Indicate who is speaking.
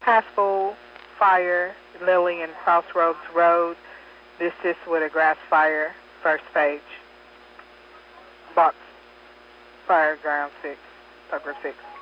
Speaker 1: Haskell Fire, Lily and Crossroads Road. This is with a grass fire, first page. Box Fire, Ground 6, Sucker 6.